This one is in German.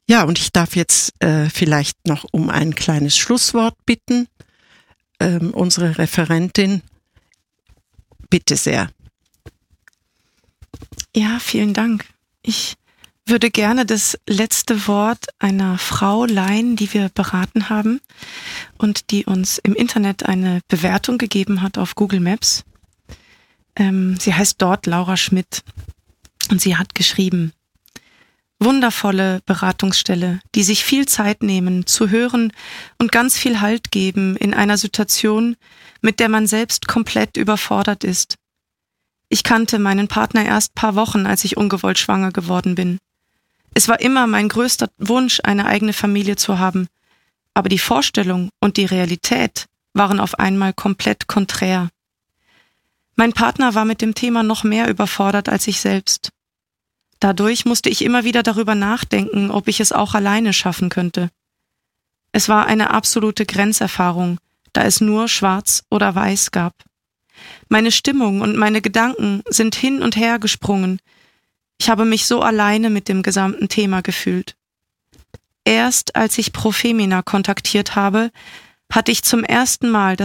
Ja, und ich darf jetzt vielleicht noch um ein kleines Schlusswort bitten. Unsere Referentin, bitte sehr. Ja, vielen Dank. Ich würde gerne das letzte Wort einer Frau leihen, die wir beraten haben und die uns im Internet eine Bewertung gegeben hat auf Google Maps. Sie heißt dort Laura Schmidt und sie hat geschrieben: Wundervolle Beratungsstelle, die sich viel Zeit nehmen, zu hören und ganz viel Halt geben in einer Situation, mit der man selbst komplett überfordert ist. Ich kannte meinen Partner erst paar Wochen, als ich ungewollt schwanger geworden bin. Es war immer mein größter Wunsch, eine eigene Familie zu haben, aber die Vorstellung und die Realität waren auf einmal komplett konträr. Mein Partner war mit dem Thema noch mehr überfordert als ich selbst. Dadurch musste ich immer wieder darüber nachdenken, ob ich es auch alleine schaffen könnte. Es war eine absolute Grenzerfahrung, da es nur schwarz oder weiß gab. Meine Stimmung und meine Gedanken sind hin und her gesprungen. Ich habe mich so alleine mit dem gesamten Thema gefühlt. Erst als ich Profemina kontaktiert habe, hatte ich zum ersten Mal